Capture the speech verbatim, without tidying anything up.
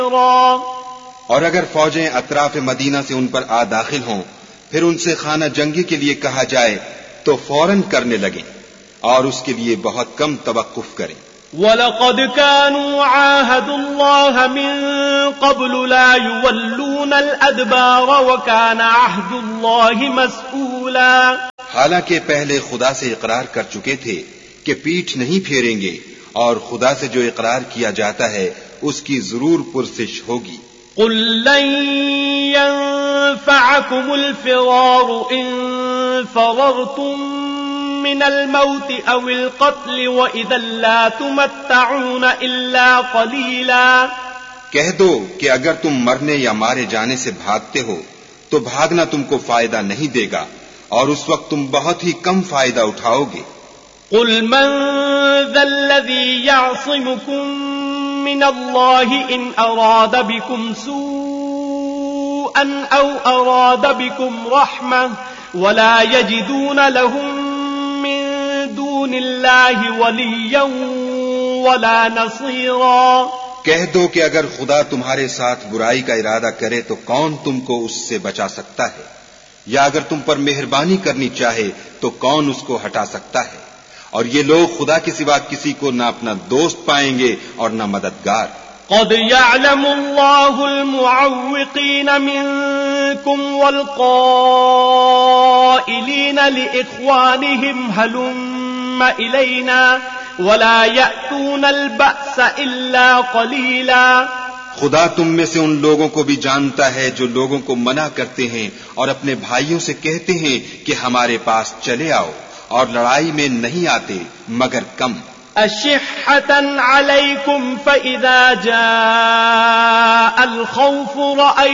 اور اگر فوجیں اطراف مدینہ سے ان پر آ داخل ہوں پھر ان سے خانہ جنگی کے لیے کہا جائے تو فوراً کرنے لگیں اور اس کے لیے بہت کم توقف کریں. وَلَقَدْ كَانُوا عَاهَدُوا اللَّهَ مِن قَبْلُ لَا يُوَلُّونَ الْأَدْبَارَ وَكَانَ عَهْدُ اللَّهِ مَسْئُولًا. حالانکہ پہلے خدا سے اقرار کر چکے تھے کہ پیٹھ نہیں پھیریں گے اور خدا سے جو اقرار کیا جاتا ہے اس کی ضرور پرسش ہوگی. قُل لَّن يَنفَعَكُمُ الْفِرَارُ إِن فَرَرْتُم من الموت او القتل وَإِذًا لَّا تُمَتَّعُونَ إِلَّا قَلِيلًا. کہہ دو کہ اگر تم مرنے یا مارے جانے سے بھاگتے ہو تو بھاگنا تم کو فائدہ نہیں دے گا اور اس وقت تم بہت ہی کم فائدہ اٹھاؤ گے. قُلْ مَن ذَا الَّذِي يَعْصِمُكُم مِّنَ اللَّهِ إِنْ أَرَادَ بِكُمْ سُوءًا أَوْ أَرَادَ بِكُمْ رَحْمَةً وَلَا يَجِدُونَ لَهُم دون اللہ ولیا ولا نصیرا. کہہ دو کہ اگر خدا تمہارے ساتھ برائی کا ارادہ کرے تو کون تم کو اس سے بچا سکتا ہے، یا اگر تم پر مہربانی کرنی چاہے تو کون اس کو ہٹا سکتا ہے. اور یہ لوگ خدا کے سوا کسی کو نہ اپنا دوست پائیں گے اور نہ مددگار. قد يعلم الله المعوقين منكم والقائلين لإخوانهم هلم إلينا ولا يأتون البأس إلا قليلا. خدا تم میں سے ان لوگوں کو بھی جانتا ہے جو لوگوں کو منع کرتے ہیں اور اپنے بھائیوں سے کہتے ہیں کہ ہمارے پاس چلے آؤ، اور لڑائی میں نہیں آتے مگر کم. أشحة عليكم فإذا جاء الخوف رأيتم